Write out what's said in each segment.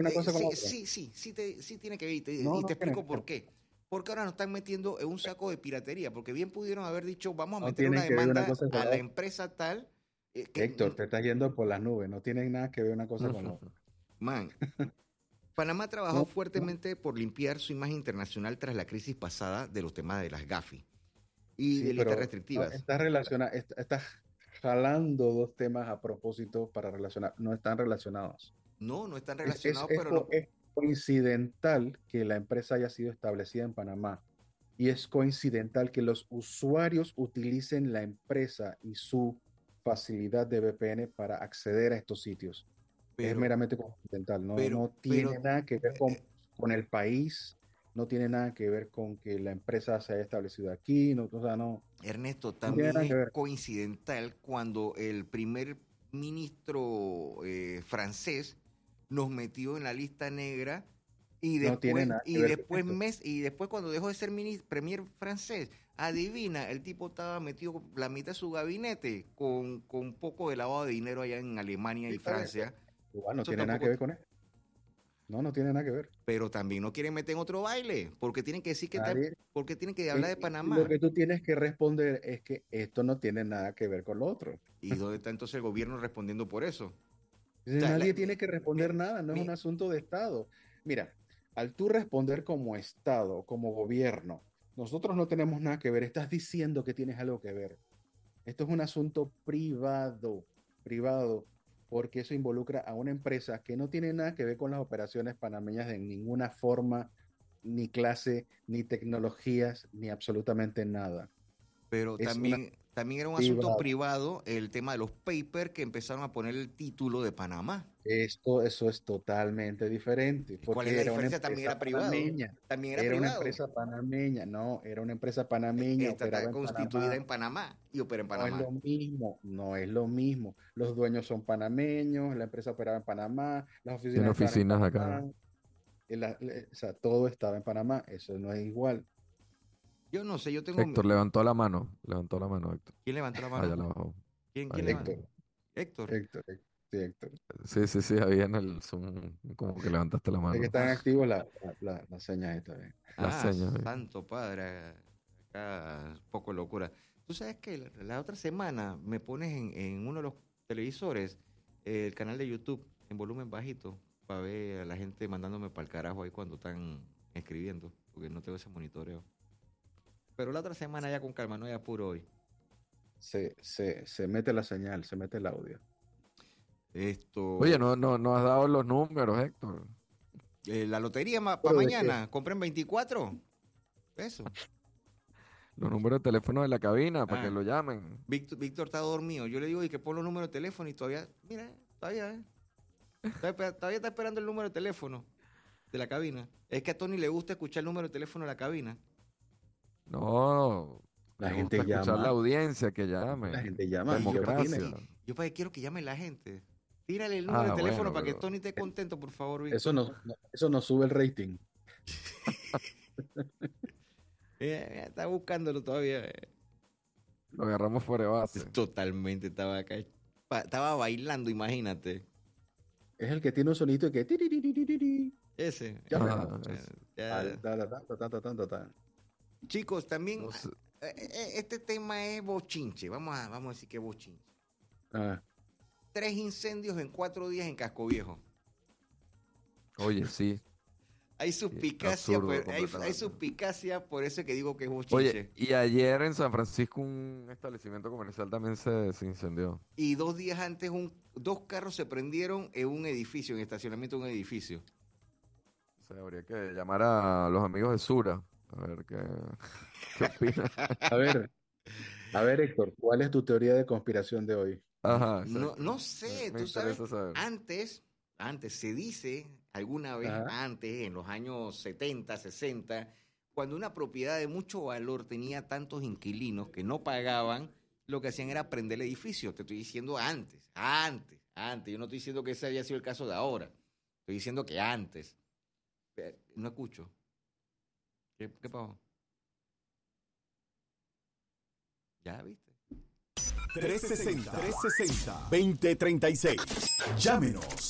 una cosa con la otra? Sí tiene que ver No, y te no tiene explico que ver. por qué. Porque ahora nos están metiendo en un saco de piratería, porque bien pudieron haber dicho, vamos a No meter una tienen que ver una demanda cosa con a la la otra. empresa tal, Héctor, te estás yendo por las nubes. No tienen nada que ver una cosa con la otra. man, Panamá trabajó No, no. fuertemente por limpiar su imagen internacional tras la crisis pasada de los temas de las GAFI y Sí, de listas pero no, restrictivas. estás jalando dos temas a propósito para relacionar. No están relacionados. No, no están Es, es, relacionados, es, pero co- no. es coincidental que la empresa haya sido establecida en Panamá y es coincidental que los usuarios utilicen la empresa y su facilidad de VPN para acceder a estos sitios. Es Pero, meramente coincidental, no, pero, no tiene pero, nada que ver eh, con el país, no tiene nada que ver con que la empresa se haya establecido aquí, no, o sea, no, Ernesto, no tiene también nada que es ver. coincidental cuando el primer ministro francés nos metió en la lista negra No tiene nada que ver con esto. y después cuando dejó de ser premier francés, adivina, el tipo estaba metido la mitad de su gabinete con un poco de lavado de dinero allá en Alemania Sí, y está bien, Francia. igual no Eso tiene nada que tampoco, ver con esto. No, no tiene nada que ver. pero también no quieren meter en otro baile, porque tienen que decir Nadie, porque tienen que hablar de y lo Panamá. que tú tienes que responder es que esto no tiene nada que ver con lo otro. ¿Y dónde está entonces el gobierno respondiendo por eso? O sea, Nadie tiene que responder mi- nada, no es un mi- asunto de Estado. Mira, al tú responder como Estado, como gobierno, nosotros no tenemos nada que ver, estás diciendo que tienes algo que ver. Esto es un asunto privado, porque eso involucra a una empresa que no tiene nada que ver con las operaciones panameñas de ninguna forma, ni clase, ni tecnologías, ni absolutamente nada. pero Es una también era un asunto privada. privado el tema de los papers que empezaron a poner el título de Panamá. Eso es totalmente diferente, ¿Cuál es porque la era una diferencia? También empresa era privado. panameña, También era era una privado. empresa panameña, no, era una empresa panameña, Esta está operaba en constituida Panamá, en Panamá y opera en no es Panamá. lo mismo, no es lo mismo. Los dueños son panameños, la empresa operaba en Panamá, las Tiene oficinas estaban en oficinas acá. Panamá, o sea, todo estaba en Panamá, eso no es igual. Yo no sé, yo tengo... Héctor levantó la mano. Levantó la mano, Héctor. ¿Quién levantó la Ah, ya mano? la bajó. ¿Quién Ahí, levantó? ahí. Héctor, Héctor. Sí, Héctor. Sí, sí, sí, había en el Zoom como que levantaste la Es que mano. están activos las señas esta vez. La Ah, seña. santo padre. Acá, poco de locura. Tú sabes que la otra semana me pones en uno de los televisores el canal de YouTube en volumen bajito para ver a la gente mandándome para el carajo ahí cuando están escribiendo, porque no tengo ese monitoreo. Pero la otra semana ya con calma, no hay apuro hoy. Se mete la señal, se mete el audio. Oye, Esto, no has dado los números, Héctor. la lotería para ¿Pero de qué? mañana, compren 24 pesos. Los números de teléfono de la cabina para que Ah, lo llamen. Víctor está dormido. Yo le digo, y que pon los números de teléfono y todavía, mira, todavía está esperando el número de teléfono de la cabina. Es que a Tony le gusta escuchar el número de teléfono de la cabina. No, La me gusta gente escuchar la llama, audiencia que la llame. gente llama Y yo para qué, Democracia. yo para qué quiero que llame la gente. Tírale el número de Ah, teléfono bueno, para que pero Tony esté contento, por favor, eso Víctor. no sube el rating. Está buscándolo todavía. lo agarramos fuera de base. Totalmente estaba acá. Estaba bailando, imagínate. Es el que tiene un sonito que tiririririririri. Ese. Llámelo. Ajá, es- Ya. Ta. Chicos, también no sé. este tema es bochinche. Vamos a decir que es bochinche. Ah, 3 incendios en 4 días en Casco Viejo. Oye, sí. Hay Sí, suspicacia, absurdo hay completamente. suspicacia, por eso que digo que es Oye, bochinche. y ayer en San Francisco un establecimiento comercial también se incendió. Y 2 días antes, 2 carros se prendieron en un edificio, en estacionamiento de un edificio. O sea, habría que llamar a los amigos de Sura a ver qué opinan. a ver, Héctor, ¿cuál es tu teoría de conspiración de hoy? Ajá, No, exacto. no Me, sé, me tú sabes, interesa saber. antes se dice, alguna vez Ajá. antes, en los años 70, 60, cuando una propiedad de mucho valor tenía tantos inquilinos que no pagaban, lo que hacían era prender el edificio. Te estoy diciendo antes. Yo no estoy diciendo que ese haya sido el caso de ahora. Estoy diciendo que antes. No escucho. ¿Qué pasó? ¿Ya viste? 360-2036. Llámenos.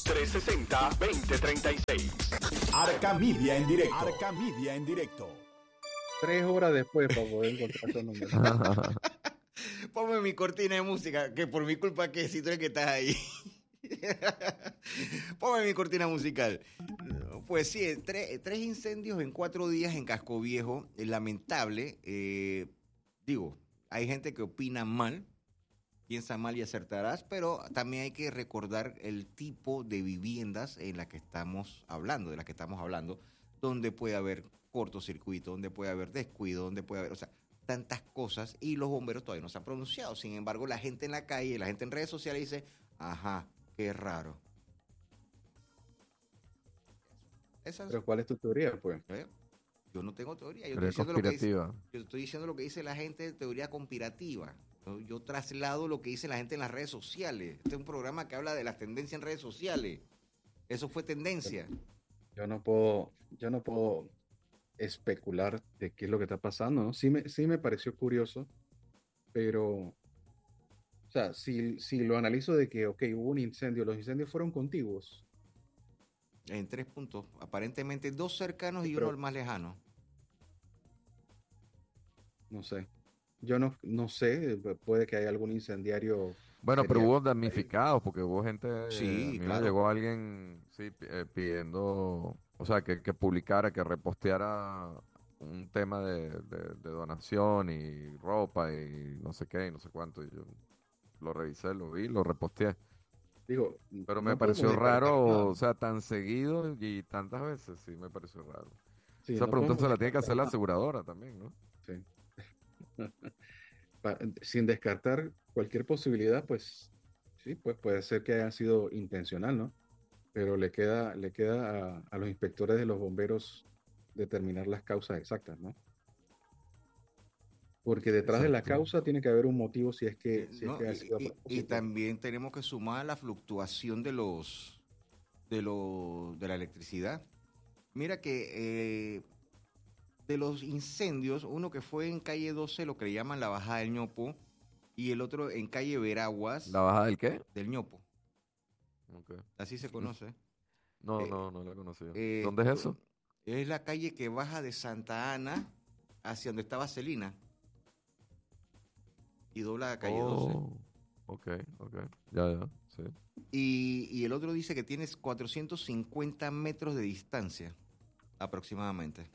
360-2036. Arca Media en directo. Arca Media en directo. 3 horas después para poder encontrar esos números. Ponme mi cortina de música, que por mi culpa que si tú eres que estás ahí. Ponme mi cortina musical. Pues sí, 3 incendios en 4 días en Casco Viejo. Lamentable. Digo, hay gente que opina mal, piensa mal y acertarás, pero también hay que recordar el tipo de viviendas en las que estamos hablando, donde puede haber cortocircuito, donde puede haber descuido, donde puede haber, o sea, tantas cosas, y los bomberos todavía no se han pronunciado. Sin embargo, la gente en la calle, la gente en redes sociales dice, ajá, qué raro. Pero ¿cuál es tu teoría, pues? Yo no tengo teoría. Teoría conspirativa. Yo estoy diciendo lo que dice la gente de teoría conspirativa. Yo traslado lo que dice la gente en las redes sociales. Este es un programa que habla de las tendencias en redes sociales. Eso fue tendencia. Yo no puedo especular de qué es lo que está pasando, ¿no? Sí me pareció curioso, pero, o sea, si lo analizo de que, ok, hubo un incendio, los incendios fueron contiguos. En 3 puntos. Aparentemente 2 cercanos y Pero, uno el más lejano. no sé. Yo no sé, puede que haya algún incendiario Bueno, pero serial hubo ahí. damnificados, porque hubo gente, Sí, a mí me claro. llegó alguien, sí, pidiendo, o sea, que publicara, que reposteara un tema de donación y ropa y no sé qué y no sé cuánto. Y yo lo revisé, lo vi, lo reposteé. Digo, Pero me no pareció podemos descartar raro, nada. o sea, tan seguido y tantas veces, sí, me pareció raro. Sí, Esa no pregunta podemos se la tiene que hacer descartar la nada. aseguradora también, ¿no? Sí. Sin descartar cualquier posibilidad, pues sí, pues puede ser que haya sido intencional, ¿no? Pero le queda a los inspectores de los bomberos determinar las causas exactas, ¿no? Porque detrás de la Exacto. causa tiene que haber un motivo si es No, que ha sido a y propósito. también tenemos que sumar la fluctuación de la electricidad. Mira que de los incendios, uno que fue en calle 12, lo que le llaman la bajada del Ñopo, y el otro en calle Veraguas ¿La bajada del qué? del Ñopo, Ok. así se conoce. No, Eh, no la conocía. ¿Dónde es Esto eso? es la calle que baja de Santa Ana hacia donde estaba Celina y dobla a calle 12. Oh, ok, ya, sí. Y el otro dice que tienes 450 metros de distancia aproximadamente.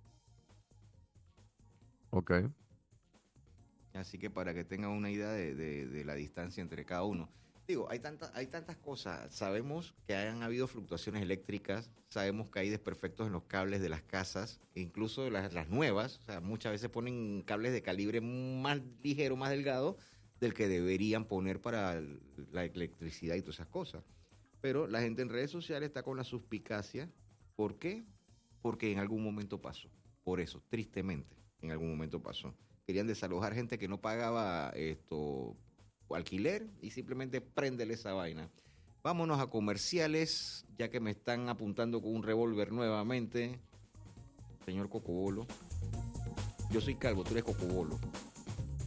Ok. Así que para que tengan una idea de la distancia entre cada uno. Digo, hay tantas cosas. Sabemos que han habido fluctuaciones eléctricas, sabemos que hay desperfectos en los cables de las casas, e incluso las nuevas. O sea, muchas veces ponen cables de calibre más ligero, más delgado, del que deberían poner para la electricidad y todas esas cosas. Pero la gente en redes sociales está con la suspicacia. ¿Por qué? Porque en algún momento pasó. Por eso, tristemente, en algún momento pasó. Querían desalojar gente que no pagaba alquiler y simplemente préndele esa vaina. Vámonos a comerciales, ya que me están apuntando con un revólver nuevamente. Señor Cocobolo. Yo soy calvo, tú eres Cocobolo.